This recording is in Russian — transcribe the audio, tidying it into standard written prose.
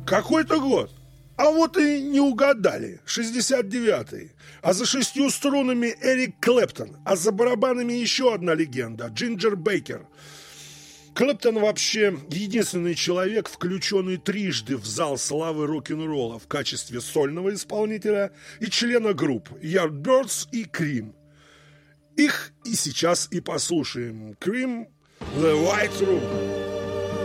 Какой-то год. А вот и не угадали. 69-й. А за 6 струнами Эрик Клэптон. А за барабанами еще одна легенда. Джинджер Бейкер. Клэптон вообще единственный человек, включенный трижды в зал славы рок-н-ролла в качестве сольного исполнителя и члена групп Yardbirds и Cream. Их и сейчас и послушаем. Cream, The White Room.